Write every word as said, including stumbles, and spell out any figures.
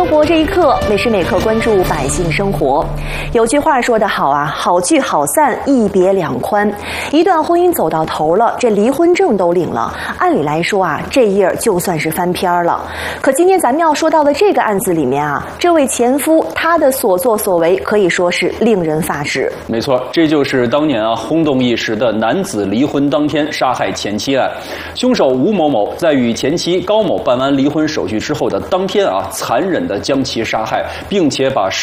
生活这一刻，每时每刻关注百姓生活。有句话说得好啊，好聚好散，一别两宽。一段婚姻走到头了，这离婚证都领了，按理来说啊，这页就算是翻篇了。可今天咱们要说到的这个案子里面啊，这位前夫他的所作所为可以说是令人发指。 没错，这就是当年啊轰动一时的男子离婚当天杀害前妻案。凶手吴某某在与前妻高某办完离婚手续之后的当天啊，残忍地将其杀害，并且把